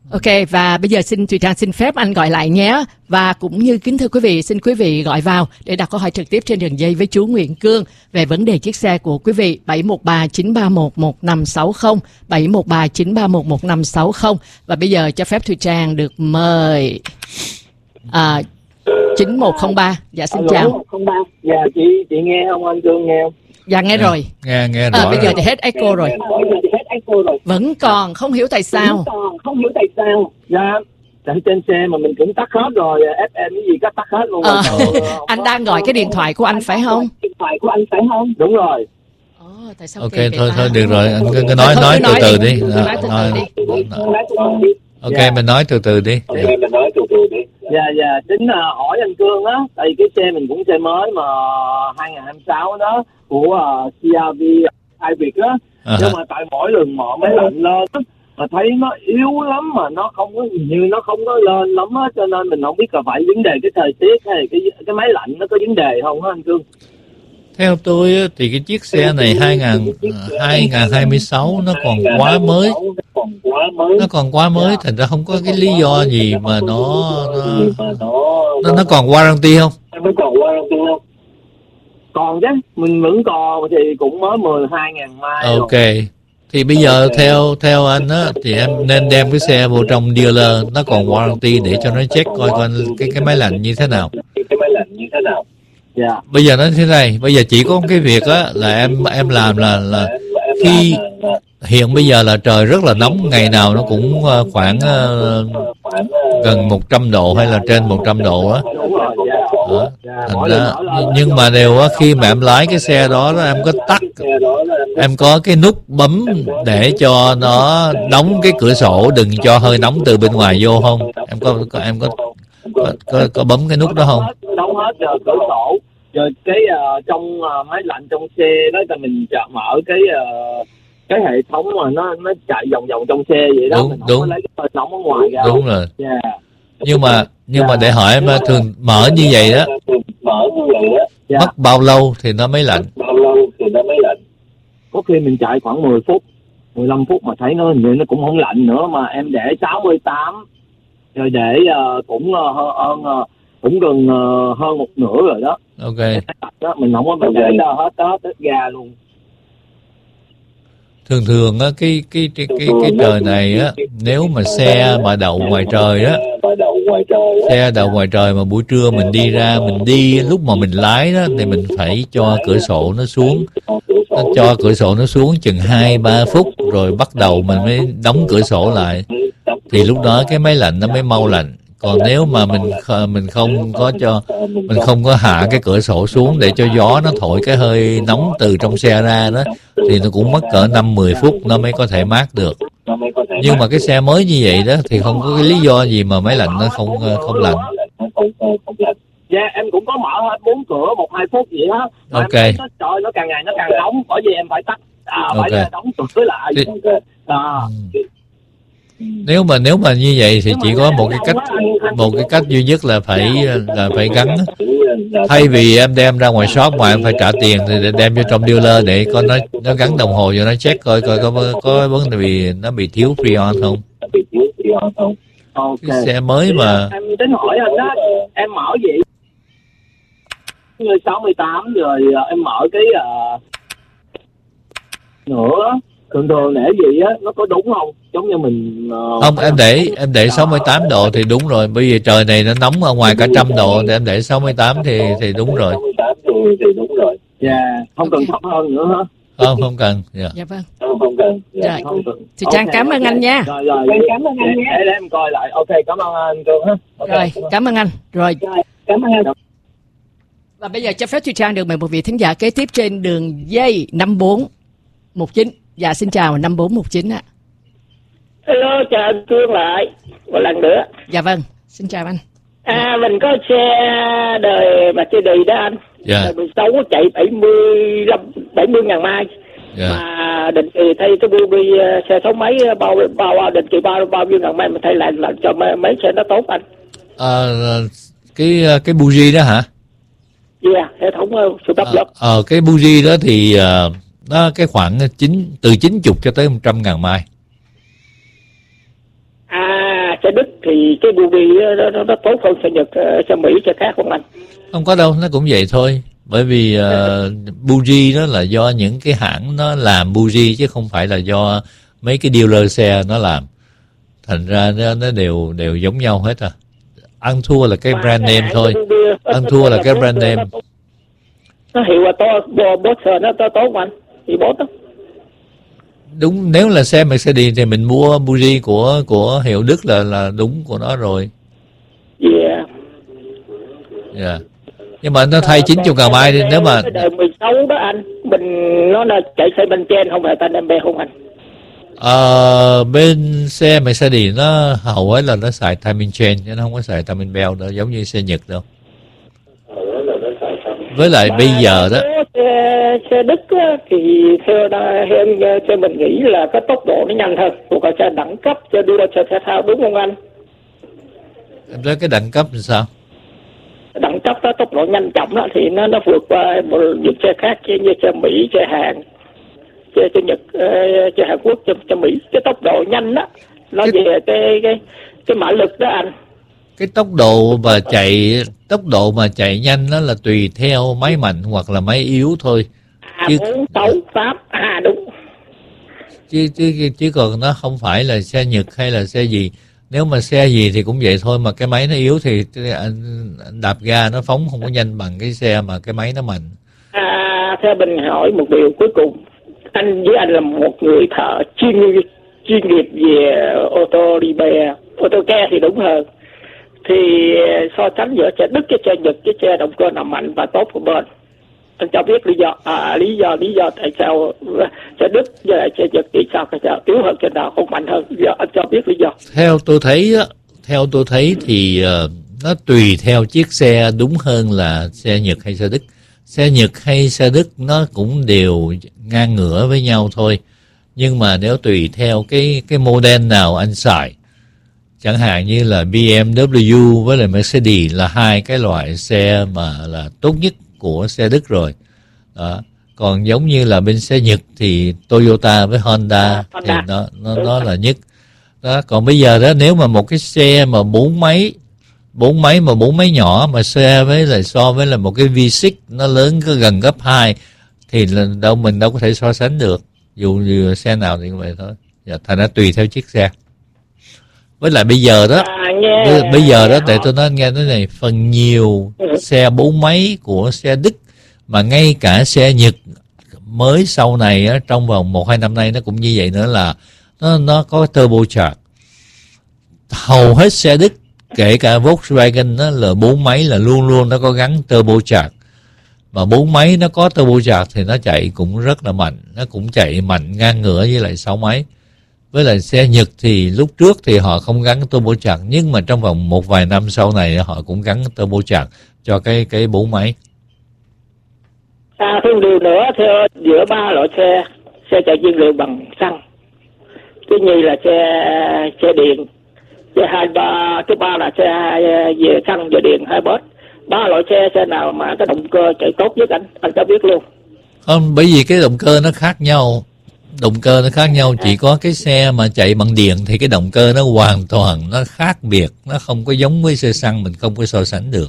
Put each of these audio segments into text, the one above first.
Ok, và bây giờ Thùy Trang xin phép anh gọi lại nhé. Và cũng như kính thưa quý vị, xin quý vị gọi vào để đặt câu hỏi trực tiếp trên đường dây với chú Nguyễn Cương về vấn đề chiếc xe của quý vị. 713-931-1560, 713-931-1560. Và bây giờ cho phép Thùy Trang được mời 9103. Dạ xin chào. Dạ chị nghe không, anh Cương nghe không? Dạ nghe rồi. Nghe rõ. Bây giờ thì hết echo rồi. Vẫn còn không hiểu tại sao. Dạ, trên xe mà mình cũng tắt hết rồi, FM cái gì tắt hết luôn rồi. Anh đang gọi cái điện thoại của anh phải không? Đúng rồi. Tại sao Ok, thôi được rồi, anh cứ nói từ từ đi. Ok, mình nói từ từ đi. Dạ, tính hỏi anh Cương á, tại vì cái xe mình cũng xe mới mà 2026 đó của CRV Hai Việt á, nhưng mà tại mỗi lần mở máy lạnh lên á, mà thấy nó yếu lắm, mà nó không có nó không có lên lắm á, cho nên mình không biết là phải vấn đề cái thời tiết hay cái máy lạnh nó có vấn đề không hả anh Cương? Theo tôi thì cái chiếc xe này 2026 nó còn quá mới. Nó còn quá mới, thành ra không có cái lý do gì mà nó còn warranty không? Còn chứ, mình vẫn còn thì cũng mới 12.000 mai. Ok. Thì bây giờ theo anh á thì em nên đem cái xe vô trong dealer, nó còn warranty để cho nó check coi cái máy lạnh như thế nào. Yeah. Bây giờ nó thế này, bây giờ chỉ có cái việc á là em làm là khi hiện bây giờ là trời rất là nóng, ngày nào nó cũng khoảng gần 100 độ hay là trên 100 độ á. Thành ra, nhưng mà đều á, khi mà em lái cái xe đó em có tắt, em có cái nút bấm để cho nó đóng cái cửa sổ, đừng cho hơi nóng từ bên ngoài vô không? Em có bấm cái nút đó không? Đóng hết cửa sổ, rồi cái trong máy lạnh trong xe đó là mình mở cái hệ thống mà nó chạy vòng trong xe vậy đó. Đúng. Mình lấy cái hơi nóng ở ngoài ra. Đúng rồi. Yeah. Nhưng mà để hỏi em thường mở như vậy đó, mất bao lâu thì nó mới lạnh? Có khi mình chạy khoảng 10 phút, 15 phút mà thấy nó cũng không lạnh nữa, mà em để 68 rồi để cũng gần hơn một nửa rồi đó. Ok. Đó, mình không có để hết đó, hết ga luôn. Thường á cái trời này á, nếu mà xe mà đậu ngoài trời á, xe đậu ngoài trời mà buổi trưa mình đi ra, mình đi lúc mà mình lái đó thì mình phải cho cửa sổ nó xuống, cho cửa sổ nó xuống chừng 2-3 phút rồi bắt đầu mình mới đóng cửa sổ lại, thì lúc đó cái máy lạnh nó mới mau lạnh. Còn nếu mà mình không có hạ cái cửa sổ xuống để cho gió nó thổi cái hơi nóng từ trong xe ra đó, thì nó cũng mất cỡ 5-10 phút nó mới có thể mát được. Nhưng mà cái xe mới như vậy đó thì không có cái lý do gì mà máy lạnh nó không lạnh. Dạ, em cũng có mở hết 4 cửa 1-2 phút vậy đó. Ok. Trời, nó càng ngày nó càng nóng, bởi vì em phải tắt, phải đóng cửa lại. Nếu mà như vậy thì chỉ có một cái cách duy nhất là phải gắn. Thay vì em đem ra ngoài shop mà em phải trả tiền thì đem vô trong dealer để con nó gắn đồng hồ vô, nó check coi có vấn đề gì, nó bị thiếu freon không. Cái xe mới mà em tính hỏi anh đó, em mở gì 68 rồi em mở cái nữa thường để gì á, nó có đúng không? Giống như mình không, em để 68 độ thì đúng rồi, bởi vì trời này nó nóng ở ngoài cả 100 độ thì em để 68 thì đúng rồi. Dạ, không cần thấp hơn nữa hả? Không cần. Yeah. Dạ vâng. Không cần. Rồi. Thì Trang cảm ơn anh nha. Rồi, cảm ơn anh nha. Để em coi lại. Ok, cảm ơn anh Cương ha. Rồi, cảm ơn anh. Rồi. Cảm ơn anh. Và bây giờ cho phép Thùy Trang được mời một vị thính giả kế tiếp trên đường dây 5419. Dạ xin chào 5419 ạ. Hello, chào anh Cương lại một lần nữa. Dạ vâng, xin chào anh. Mình có xe đời mà chơi đi đó anh. Dạ. Đời 16 chạy 70.000 mai. Dạ. Mà định kỳ thay cái bi xe số mấy bao định kỳ bao nhiêu ngàn mai mình thay lại làm cho mấy xe nó tốt anh. Cái buji đó hả? Dạ, hệ thống sự đắp lớp. Cái buji đó thì nó cái khoảng từ 90 cho tới 100.000 mai. xe Đức thì cái buji nó tốt hơn xe Nhật, xe Mỹ, xe khác không anh? Không có đâu, nó cũng vậy thôi. Bởi vì buji đó là do những cái hãng nó làm buji chứ không phải là do mấy cái dealer xe nó làm. Thành ra nó đều giống nhau hết à. Ăn thua là cái brand name thôi. Ăn thua là cái brand name. Nó hiệu là Boxer nó tốt không anh? Thì bốt đó. Đúng, nếu là xe Mercedes thì mình mua buji của hiệu Đức là đúng của nó rồi. Yeah. Nhưng mà nó thay 90 ngàn mai đi, nếu mà cái đời 16 đó anh, nó là chạy xe bên trên không phải tên em không anh? Bên xe Mercedes nó hầu hết là nó xài timing chain chứ nó không có xài timing belt nữa, giống như xe Nhật đâu. Với lại bây giờ đó xe Đức á, thì theo mình nghĩ là cái tốc độ nó nhanh hơn, thuộc là xe đẳng cấp, xe đua, xe thể thao, đúng không anh? Em nói cái đẳng cấp là sao? Đẳng cấp đó, tốc độ nhanh chậm đó, thì nó vượt qua những xe khác như xe Mỹ, xe Hàn, xe Nhật, xe Hàn Quốc, xe Mỹ. Cái tốc độ nhanh đó nó về cái mã lực đó anh. Cái tốc độ mà chạy nhanh đó là tùy theo máy mạnh hoặc là máy yếu thôi. 4, 6, 8, đúng. Chứ còn nó không phải là xe Nhật hay là xe gì. Nếu mà xe gì thì cũng vậy thôi, mà cái máy nó yếu thì anh đạp ga nó phóng không có nhanh bằng cái xe mà cái máy nó mạnh. Theo mình hỏi một điều cuối cùng, anh với anh là một người thợ chuyên nghiệp về ô tô repair, ô tô ke thì đúng hơn, thì so sánh giữa xe Đức với xe Nhật, cái xe động cơ nào mạnh và tốt của bên, anh cho biết lý do tại sao xe Đức với xe Nhật thì sao cái sao yếu hơn, xe nào không mạnh hơn, anh cho biết lý do. Theo tôi thấy thì nó tùy theo chiếc xe, đúng hơn là xe Nhật hay xe Đức. Xe Nhật hay xe Đức nó cũng đều ngang ngửa với nhau thôi, nhưng mà nếu tùy theo cái model nào anh xài, chẳng hạn như là BMW với lại Mercedes là hai cái loại xe mà là tốt nhất của xe Đức rồi đó. Còn giống như là bên xe Nhật thì Toyota với Honda thì nó là nhất đó. Còn bây giờ đó, nếu mà một cái xe mà bốn máy nhỏ mà xe với lại so với là một cái V6 nó lớn có gần gấp 2 thì mình đâu có thể so sánh được, dù xe nào thì cũng vậy thôi. Thành ra tùy theo chiếc xe. Với lại bây giờ đó để tôi nói nghe thế này, phần nhiều xe bốn máy của xe Đức mà ngay cả xe Nhật mới sau này á, trong vòng 1-2 năm nay nó cũng như vậy nữa, là nó có turbocharge. Hầu hết xe Đức kể cả Volkswagen đó là bốn máy là luôn luôn nó có gắn turbocharge, mà bốn máy nó có turbocharge thì nó chạy cũng rất là mạnh, nó cũng chạy mạnh ngang ngửa với lại 6 máy. Với lại xe Nhật thì lúc trước thì họ không gắn turbocharge, nhưng mà trong vòng một vài năm sau này họ cũng gắn turbocharge cho cái bốn máy. Thêm điều nữa, theo giữa ba loại xe chạy nhiên liệu bằng xăng, cái như là xe điện, xe thứ ba là xe về xăng về điện hai bớt. Ba loại xe nào mà cái động cơ chạy tốt nhất anh cho biết luôn? Không, bởi vì cái động cơ nó khác nhau. Chỉ có cái xe mà chạy bằng điện thì cái động cơ nó hoàn toàn nó khác biệt, nó không có giống với xe xăng, mình không có so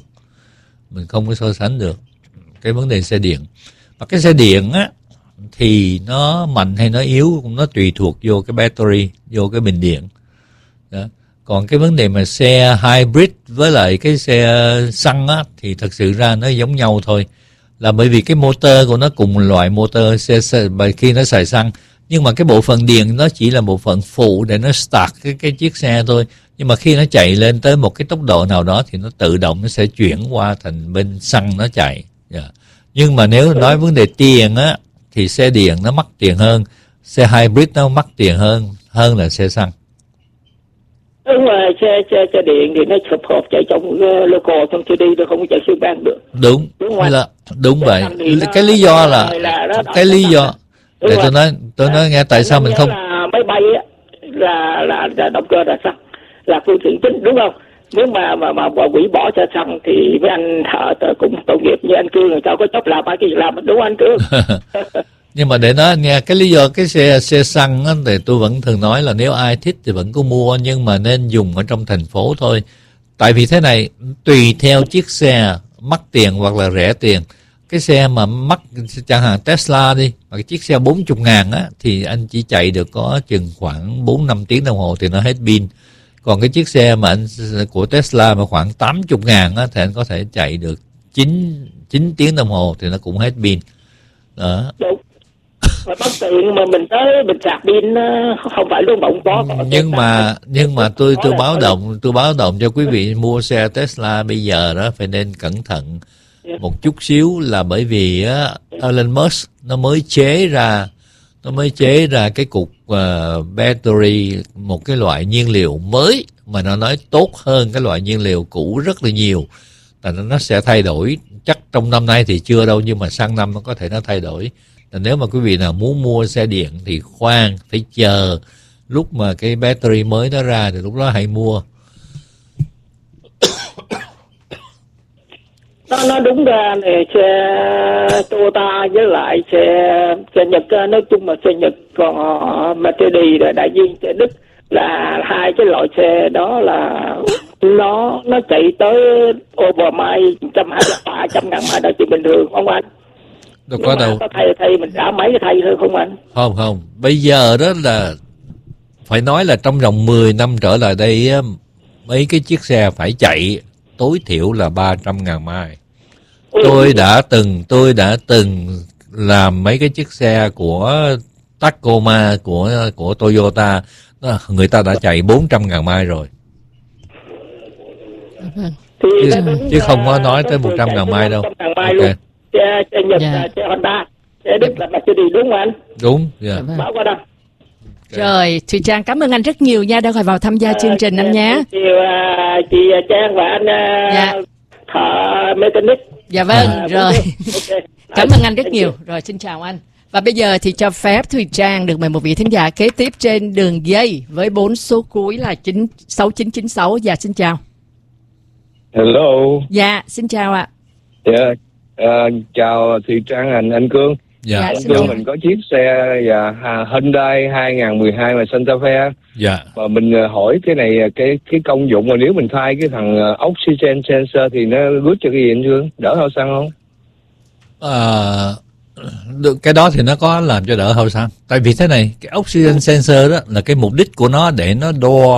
sánh được cái vấn đề xe điện. Mà cái xe điện á thì nó mạnh hay nó yếu cũng nó tùy thuộc vô cái battery, vô cái bình điện đó. Còn cái vấn đề mà xe hybrid với lại cái xe xăng á thì thật sự ra nó giống nhau thôi, là bởi vì cái motor của nó cùng loại motor xe khi nó xài xăng, nhưng mà cái bộ phận điện nó chỉ là bộ phận phụ để nó start cái chiếc xe thôi. Nhưng mà khi nó chạy lên tới một cái tốc độ nào đó thì nó tự động nó sẽ chuyển qua thành bên xăng nó chạy. Nhưng mà nếu nói vấn đề tiền á thì xe điện nó mắc tiền hơn, xe hybrid nó mắc tiền hơn là xe xăng. Đúng rồi, xe điện thì nó hợp chạy trong local, trong city, nó không chạy xuyên bang được. Đúng vậy. Cái lý do để tôi nói nghe tại sao mình không máy bay á là động cơ là xăng, là phương tiện chính, đúng không? Nếu mà hủy bỏ xe xăng thì mấy anh thợ cũng tội nghiệp như anh Cương, người ta có chấp làm cái gì làm, đúng anh Cương? Nhưng mà để nói nghe cái lý do cái xe xăng á, thì tôi vẫn thường nói là nếu ai thích thì vẫn có mua, nhưng mà nên dùng ở trong thành phố thôi. Tại vì thế này, tùy theo chiếc xe mắc tiền hoặc là rẻ tiền. Cái xe mà mắc, chẳng hạn Tesla đi, mà cái chiếc xe 40.000 á, thì anh chỉ chạy được có chừng khoảng 4-5 tiếng đồng hồ thì nó hết pin. Còn cái chiếc xe mà anh của Tesla mà khoảng 80.000 á, thì anh có thể chạy được 9 tiếng đồng hồ thì nó cũng hết pin. Đó. Đúng. Mà bất tiện mà mình tới mình sạc pin không phải luôn bỗng có. Nhưng mà tôi báo động cho quý vị mua xe Tesla bây giờ đó phải nên cẩn thận một chút xíu, là bởi vì á, Elon Musk nó mới chế ra cái cục battery, một cái loại nhiên liệu mới mà nó nói tốt hơn cái loại nhiên liệu cũ rất là nhiều. Là nó sẽ thay đổi, chắc trong năm nay thì chưa đâu, nhưng mà sang năm nó có thể nó thay đổi. Là nếu mà quý vị nào muốn mua xe điện thì khoan, phải chờ lúc mà cái battery mới nó ra thì lúc đó hãy mua. Nó đúng ra này, xe Toyota với lại xe Nhật, nói chung là xe Nhật, còn Mercedes là đại diện xe Đức, là hai cái loại xe đó là nó chạy tới overmile 120-300 ngàn mile đó chuyện bình thường không anh? Đâu có đâu. Có thay mình trả mấy cái thay thôi không anh? Không. Bây giờ đó là phải nói là trong vòng 10 năm trở lại đây á, mấy cái chiếc xe phải chạy tối thiểu là 300.000 mile. Tôi đã từng làm mấy cái chiếc xe của Tacoma của Toyota, người ta đã chạy 400.000 mile rồi. Chứ không có nói tới 100.000 mile đâu. Okay. Xe Nhật là xe Honda, xe Đức là Mercedes đúng không anh? Đúng, Báo qua đâu. Rồi, Thùy Trang cảm ơn anh rất nhiều nha, đã gọi vào tham gia chương trình anh nhé. Chị Trang và anh thợ mechanic. Dạ vâng, rồi. Okay. Cảm ơn anh rất nhiều. Rồi, xin chào anh. Và bây giờ thì cho phép Thùy Trang được mời một vị thính giả kế tiếp trên đường dây với 4 số cuối là 6996. Dạ, xin chào. Hello. Dạ, xin chào ạ. Dạ, chào Thùy Trang, anh Cương. Dạ. Anh Cương, mình có chiếc xe Hyundai 2012 mà Santa Fe. Dạ. Mà mình hỏi cái này, cái công dụng mà nếu mình thay cái thằng oxygen sensor thì nó good cho cái gì anh Cương? Đỡ hao xăng không? Cái đó thì nó có làm cho đỡ hao xăng. Tại vì thế này, cái oxygen sensor đó là cái mục đích của nó để nó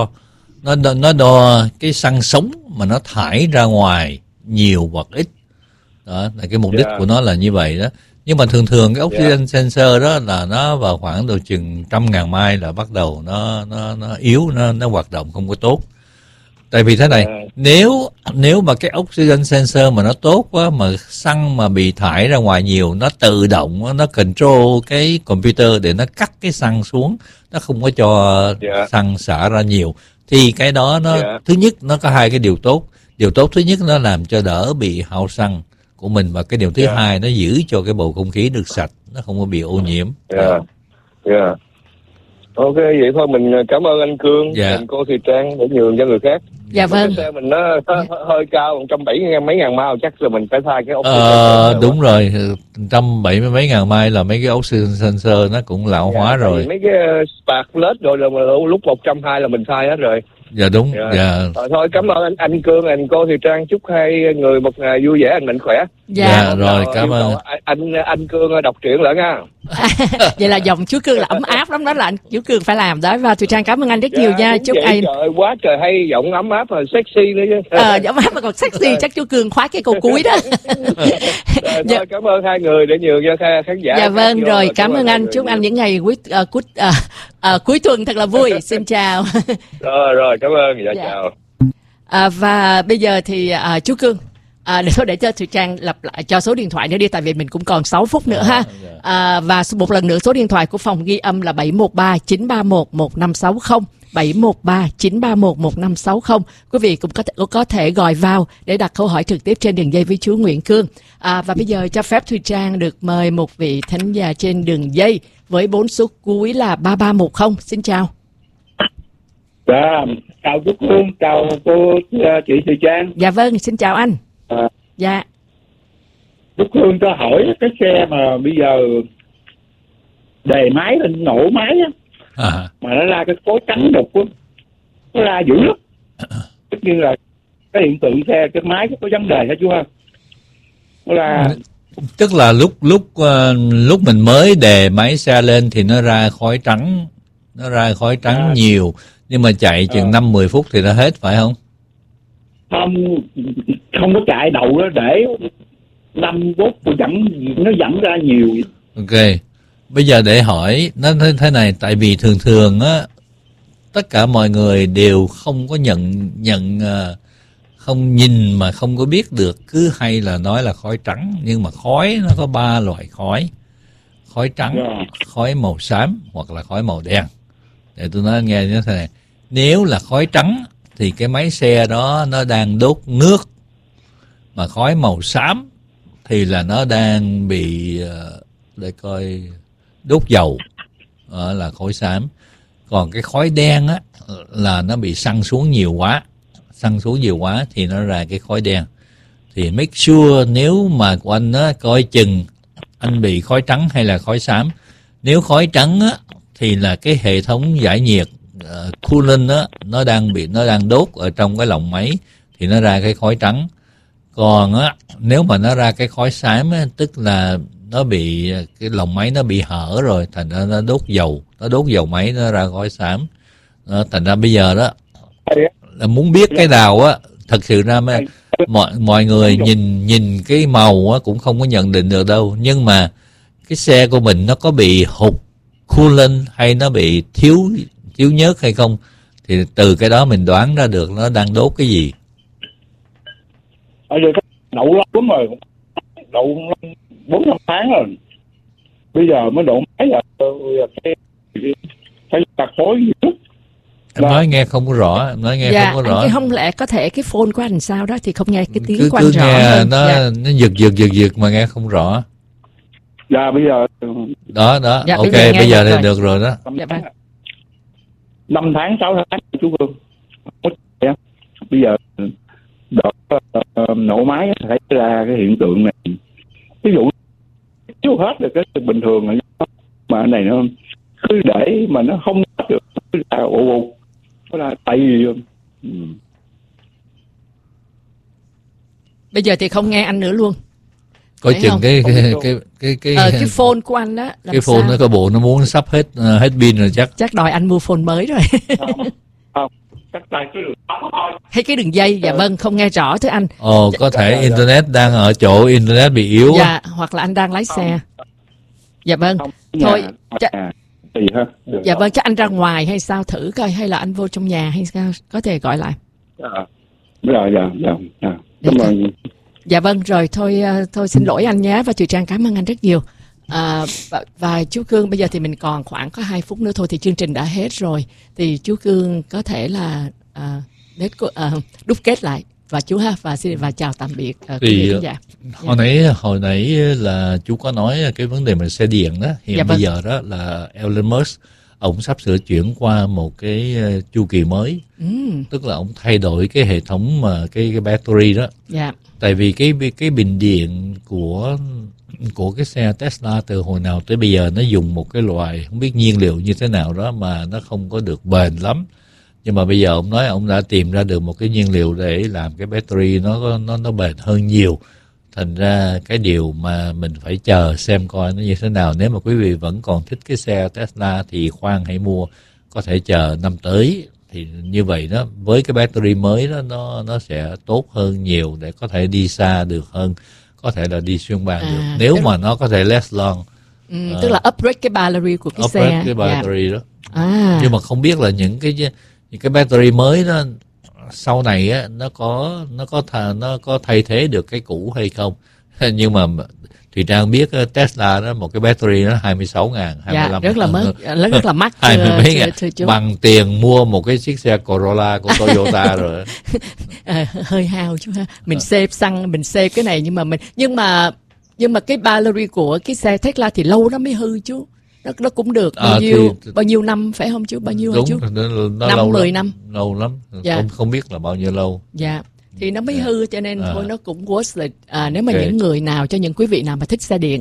đo cái xăng sống mà nó thải ra ngoài nhiều hoặc ít. Đó là cái mục đích của nó là như vậy đó. Nhưng mà thường cái oxygen sensor đó là nó vào khoảng độ chừng 100.000 mile là bắt đầu nó yếu, nó hoạt động không có tốt. Tại vì thế này, nếu mà cái oxygen sensor mà nó tốt quá, mà xăng mà bị thải ra ngoài nhiều, nó tự động nó control cái computer để nó cắt cái xăng xuống, nó không có cho xăng xả ra nhiều, thì cái đó nó thứ nhất nó có hai cái điều tốt. Điều tốt thứ nhất nó làm cho đỡ bị hao xăng của mình, và cái điều thứ hai nó giữ cho cái bầu không khí được sạch, nó không có bị ô nhiễm. Ok, vậy thôi mình cảm ơn anh Cương, mình cô Thùy Trang để nhường cho người khác. Dạ vâng. Cái xe mình nó hơi cao, 170 mấy ngàn mile, chắc là mình phải thay cái đúng rồi, 170 mấy ngàn mile là mấy cái oxygen sensor nó cũng lão hóa rồi. Mấy cái spark plug rồi là lúc 120 là mình thay hết rồi. Dạ đúng. Thôi cảm ơn anh Cương, anh cô Thùy Trang, chúc hai người một ngày vui vẻ, anh mạnh khỏe. Dạ rồi, cảm ơn. Anh Cương đọc truyện lại nha. Vậy là giọng chú Cương là ấm áp lắm đó, là anh chú Cương phải làm đó. Và Thùy Trang cảm ơn anh rất nhiều nha. Chúc anh quá trời hay, giọng ấm áp rồi sexy nữa chứ. Giọng ấm áp mà còn sexy, chắc chú Cương khóa cái câu cuối đó. Thôi, cảm ơn hai người để nhường cho khán giả. Dạ vâng, rồi cảm ơn anh. Chúc anh những ngày cuối tuần thật là vui. Xin chào. Rồi cảm ơn. Chào. Và bây giờ thì chú Cương, để cho Thùy Trang lặp lại cho số điện thoại nữa đi, tại vì mình cũng còn 6 phút nữa ha. Và một lần nữa số điện thoại của phòng ghi âm là 713-931-1560, 713-931-1560. Quý vị cũng có thể gọi vào để đặt câu hỏi trực tiếp trên đường dây với chú Nguyễn Cương. Và bây giờ cho phép Thùy Trang được mời một vị thính giả trên đường dây với 4 số cuối là 3310. Xin chào. Chào chú Cương, chào cô chị Thùy Trang. Dạ vâng, xin chào anh. Dạ. Chú Cương cho hỏi cái xe mà bây giờ đề máy lên nổ máy á, mà nó ra cái khói trắng đục á, nó ra dữ lắm. Tất nhiên là cái hiện tượng xe cái máy có vấn đề hả chú ha? Nó là tức là lúc mình mới đề máy xe lên thì nó ra khói trắng, nhiều, nhưng mà chạy chừng 5-10 phút thì nó hết, phải không? Không có chạy đầu đó để 5 phút nó dẫn ra nhiều. Ok, bây giờ để hỏi nó thế này, tại vì thường á tất cả mọi người đều không có nhận không nhìn mà không có biết được, cứ hay là nói là khói trắng, nhưng mà khói nó có 3 loại khói: khói trắng, khói màu xám hoặc là khói màu đen. Để tôi nói nghe như thế này, nếu là khói trắng thì cái máy xe đó nó đang đốt nước, mà khói màu xám thì là nó đang bị để coi đốt dầu, là khói xám. Còn cái khói đen á là nó bị xăng xuống nhiều quá thì nó ra cái khói đen. Thì make sure nếu mà của anh á, coi chừng anh bị khói trắng hay là khói xám. Nếu khói trắng á thì là cái hệ thống giải nhiệt coolant á, nó đang đốt ở trong cái lồng máy thì nó ra cái khói trắng. Còn á nếu mà nó ra cái khói xám á, tức là nó bị cái lồng máy nó bị hở rồi, thành ra nó đốt dầu máy, nó ra khói xám. Thành ra bây giờ đó là muốn biết cái nào á, thật sự ra mọi người nhìn cái màu á cũng không có nhận định được đâu, nhưng mà cái xe của mình nó có bị hụt coolant hay nó bị thiếu nhớt hay không, thì từ cái đó mình đoán ra được nó đang đốt cái gì. Ở đây đậu lâu lắm rồi, đậu 4-5 tháng rồi, bây giờ mới độ máy là phải đặt khối gì đó. Em nói nghe không có rõ, không có rõ. Không lẽ có thể cái phone của anh sao đó thì không nghe cái tiếng của anh cứ rõ nghe hơn. nó giật mà nghe không rõ. Dạ bây giờ đó dạ, ok, bây giờ thì được rồi đó. Dạ vâng. 5 tháng 6 tháng chú Vương. Bây giờ đợt nổ máy xảy ra cái hiện tượng này, ví dụ chưa hết được cái bình thường này, mà cái này nó cứ để mà nó không được, là ồ nó là tại vì Bây giờ thì không nghe anh nữa luôn. Coi chừng cái phone của anh đó, cái phone sao? Nó có bộ nó muốn sắp hết pin rồi chắc đòi anh mua phone mới rồi. Không, chắc là cái đường thôi. Hay cái đường dây, dạ vâng, không nghe rõ thưa anh. Có thể internet đang ở chỗ internet bị yếu. Dạ, hoặc là anh đang lái xe. Dạ vâng. Thôi, dạ vâng, chắc anh ra ngoài hay sao thử coi, hay là anh vô trong nhà hay sao, có thể gọi lại. Cảm ơn. Dạ vâng, rồi thôi xin lỗi anh nhé, và Thùy Trang cảm ơn anh rất nhiều. Và chú Cương, bây giờ thì mình còn khoảng có 2 phút nữa thôi thì chương trình đã hết rồi, thì chú Cương có thể là đúc kết lại và chú ha, và chào tạm biệt quý vị khán giả. Hồi nãy là chú có nói cái vấn đề mà xe điện đó, hiện bây giờ đó là Elon Musk ông sắp sửa chuyển qua một cái chu kỳ mới, tức là ông thay đổi cái hệ thống mà cái battery đó. Tại vì cái bình điện của cái xe Tesla từ hồi nào tới bây giờ nó dùng một cái loại không biết nhiên liệu như thế nào đó mà nó không có được bền lắm. Nhưng mà bây giờ ông nói ông đã tìm ra được một cái nhiên liệu để làm cái battery nó bền hơn nhiều. Thành ra cái điều mà mình phải chờ xem coi nó như thế nào. Nếu mà quý vị vẫn còn thích cái xe Tesla thì khoan hãy mua, có thể chờ năm tới. Thì như vậy đó, với cái battery mới đó nó sẽ tốt hơn nhiều để có thể đi xa được hơn, có thể là đi xuyên bang được. Nếu mà nó có thể last long. Tức là upgrade cái battery của cái xe. Upgrade cái battery đó. Nhưng mà không biết là những cái battery mới đó sau này á nó có thay thế được cái cũ hay không. Nhưng mà Thùy Trang biết Tesla đó, một cái battery nó 26.000, 25.000, rất là mắc, 20 mấy ngàn, bằng tiền mua một cái chiếc xe Corolla của Toyota rồi. Hơi hao chứ ha. Mình save xăng, mình save cái này, nhưng mà cái battery của cái xe Tesla thì lâu nó mới hư chú. Nó cũng được bao nhiêu năm phải không chú? Bao nhiêu đúng, chú? Nó 5-10 năm. Lâu lắm. Không biết là bao nhiêu lâu. Dạ. Thì nó mới hư, cho nên thôi nó cũng worth là nếu mà những người nào, cho những quý vị nào mà thích xe điện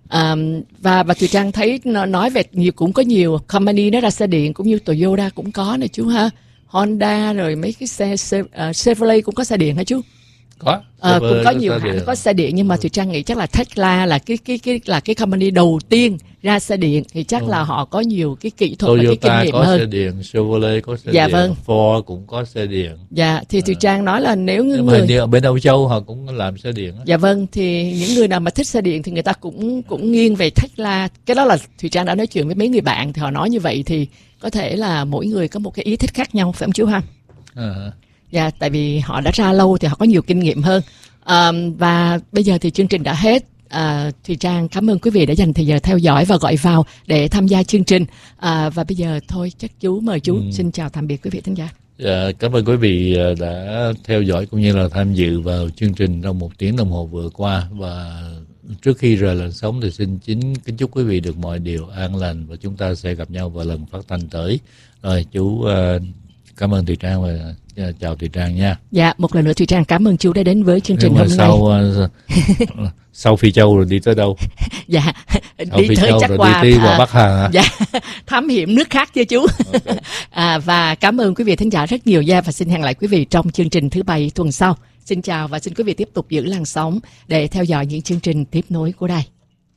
Và Thùy Trang thấy nói về cũng có nhiều company nó ra xe điện, cũng như Toyota cũng có này chú ha, Honda rồi mấy cái xe Chevrolet cũng có xe điện hả chú? Có. Cũng có nhiều hãng có xe điện, nhưng mà Thùy Trang nghĩ chắc là Tesla là cái company đầu tiên ra xe điện, thì chắc là họ có nhiều cái kỹ thuật và cái kinh nghiệm có hơn. xe điện, Chevrolet có xe Dạ điện, vâng. Ford cũng có xe điện. Dạ, thì Thùy Trang nói là nếu như nhưng mà ở bên Âu Châu họ cũng làm xe điện đó. Dạ vâng, thì những người nào mà thích xe điện thì người ta cũng nghiêng về Tesla. Cái đó là Thùy Trang đã nói chuyện với mấy người bạn thì họ nói như vậy, thì có thể là mỗi người có một cái ý thích khác nhau, phải không chú ha? Dạ, tại vì họ đã ra lâu thì họ có nhiều kinh nghiệm hơn. Và bây giờ thì chương trình đã hết. Thùy Trang cảm ơn quý vị đã dành thời giờ theo dõi và gọi vào để tham gia chương trình. Và bây giờ thôi chắc chú mời chú. Xin chào tạm biệt quý vị thính giả. Cảm ơn quý vị đã theo dõi cũng như là tham dự vào chương trình trong 1 tiếng đồng hồ vừa qua. Và trước khi rời làn sóng thì xin kính chúc quý vị được mọi điều an lành, và chúng ta sẽ gặp nhau vào lần phát thanh tới. Rồi chú cảm ơn Thùy Trang và chào Thùy Trang nha. Dạ, một lần nữa Thùy Trang cảm ơn chú đã đến với chương trình hôm nay. Sau Phi Châu rồi đi tới đâu? Dạ, sau đi Phi tới Châu chắc rồi qua đi qua Bắc Hà hả? Dạ, thám hiểm nước khác chứ chú. Okay. Và cảm ơn quý vị thính giả rất nhiều nha, và xin hẹn lại quý vị trong chương trình thứ 7 tuần sau. Xin chào và xin quý vị tiếp tục giữ làn sóng để theo dõi những chương trình tiếp nối của đài.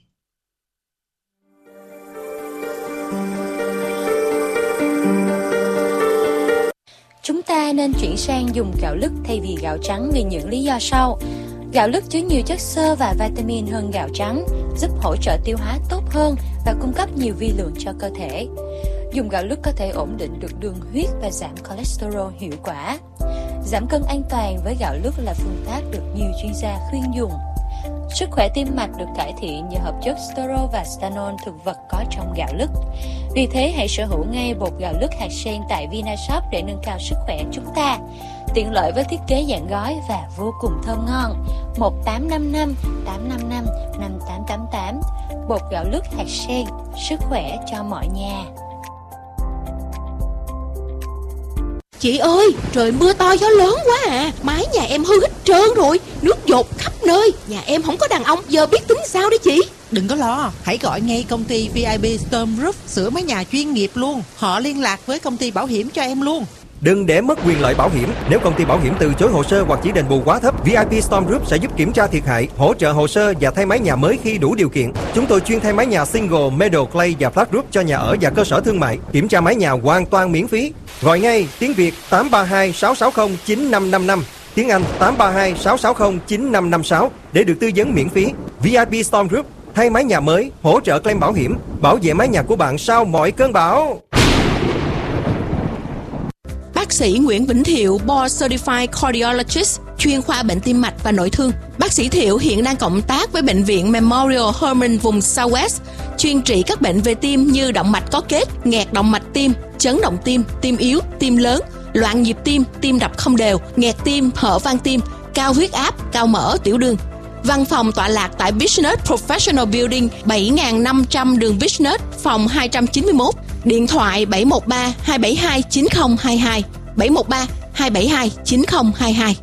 Chúng ta nên chuyển sang dùng gạo lứt thay vì gạo trắng vì những lý do sau. Gạo lứt chứa nhiều chất xơ và vitamin hơn gạo trắng, giúp hỗ trợ tiêu hóa tốt hơn và cung cấp nhiều vi lượng cho cơ thể. Dùng gạo lứt có thể ổn định được đường huyết và giảm cholesterol hiệu quả. Giảm cân an toàn với gạo lứt là phương pháp được nhiều chuyên gia khuyên dùng. Sức khỏe tim mạch được cải thiện nhờ hợp chất sterol và stanol thực vật có trong gạo lứt. Vì thế hãy sở hữu ngay bột gạo lứt hạt sen tại Vinashop để nâng cao sức khỏe chúng ta. Tiện lợi với thiết kế dạng gói và vô cùng thơm ngon. 1855 855 5888. Bột gạo lứt hạt sen, sức khỏe cho mọi nhà. Chị ơi, trời mưa to gió lớn quá à. Mái nhà em hư hết trơn rồi, nước dột khắp nơi. Nhà em không có đàn ông, giờ biết tính sao đấy chị? Đừng có lo, hãy gọi ngay công ty VIP Storm Roof sửa mái nhà chuyên nghiệp luôn. Họ liên lạc với công ty bảo hiểm cho em luôn. Đừng để mất quyền lợi bảo hiểm. Nếu công ty bảo hiểm từ chối hồ sơ hoặc chỉ đền bù quá thấp, VIP Storm Roof sẽ giúp kiểm tra thiệt hại, hỗ trợ hồ sơ và thay mái nhà mới khi đủ điều kiện. Chúng tôi chuyên thay mái nhà single, metal, clay và flat roof cho nhà ở và cơ sở thương mại. Kiểm tra mái nhà hoàn toàn miễn phí. Gọi ngay tiếng Việt 832 660 9555, tiếng Anh 832 660 9556 để được tư vấn miễn phí. VIP Storm Roof thay mái nhà mới, hỗ trợ claim bảo hiểm, bảo vệ mái nhà của bạn sau mọi cơn bão. Bác sĩ Nguyễn Vĩnh Thiệu, Board Certified Cardiologist, chuyên khoa bệnh tim mạch và nội thương. Bác sĩ Thiệu hiện đang cộng tác với Bệnh viện Memorial Hermann vùng Southwest, chuyên trị các bệnh về tim như động mạch có kết, nghẹt động mạch tim, chấn động tim, tim yếu, tim lớn, loạn nhịp tim, tim đập không đều, nghẹt tim, hở van tim, cao huyết áp, cao mỡ, tiểu đường. Văn phòng tọa lạc tại Business Professional Building 7500 đường Business, phòng 291. Điện thoại 713 272 9022, 713 272 9022.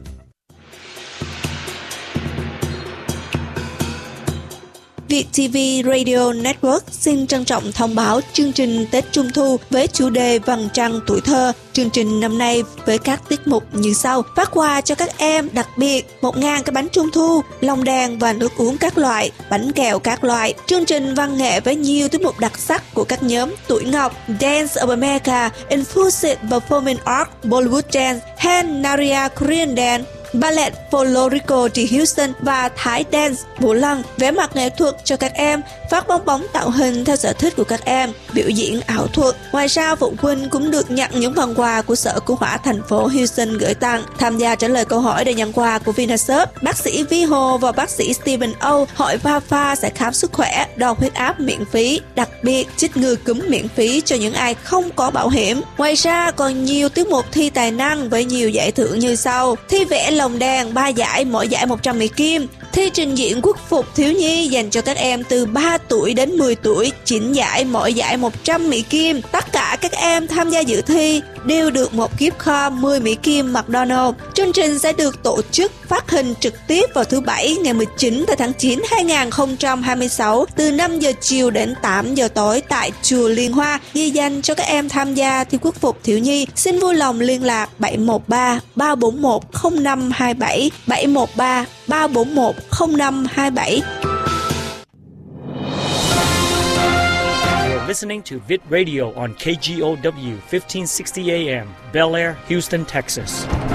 VietTV Radio Network xin trân trọng thông báo chương trình Tết Trung Thu với chủ đề Vầng Trăng Tuổi Thơ. Chương trình năm nay với các tiết mục như sau: phát quà cho các em đặc biệt 1.000 cái bánh trung thu, lồng đèn và nước uống các loại, bánh kẹo các loại. Chương trình văn nghệ với nhiều tiết mục đặc sắc của các nhóm Tuổi Ngọc, Dance of America, Infused Performing Arts, Bollywood Dance, Hand Naria Korean Dance, Ballet Folklorico The Houston và Thái Dance, Vũ Lân. Vẽ mặt nghệ thuật cho các em, phát bong bóng tạo hình theo sở thích của các em, biểu diễn ảo thuật. Ngoài ra, phụ huynh cũng được nhận những phần quà của Sở Cứu hỏa thành phố Houston gửi tặng. Tham gia trả lời câu hỏi để nhận quà của Vinashop, bác sĩ Vi Hồ và bác sĩ Stephen O hội Pha sẽ khám sức khỏe, đo huyết áp miễn phí, đặc biệt chích ngừa cúm miễn phí cho những ai không có bảo hiểm. Ngoài ra, còn nhiều tiết mục thi tài năng với nhiều giải thưởng như sau: thi vẽ lồng đèn 3 giải, mỗi giải 100 Mỹ Kim; Thi trình diễn quốc phục thiếu nhi dành cho các em từ 3 tuổi đến 10 tuổi, 9 giải, mỗi giải 100 Mỹ Kim. Tất cả các em tham gia dự thi đều được một gift card 10 Mỹ Kim McDonald's. Chương trình sẽ được tổ chức phát hình trực tiếp vào thứ Bảy ngày 19 tháng 9 2026 từ 5 giờ chiều đến 8 giờ tối tại Chùa Liên Hoa. Ghi danh cho các em tham gia thi quốc phục thiếu nhi, xin vui lòng liên lạc 713 341 0527 713 341 0527. You're listening to Vid Radio on KGOW 1560 AM, Bel Air, Houston, Texas.